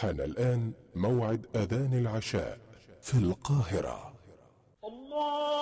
حان الآن موعد أذان العشاء في القاهرة. الله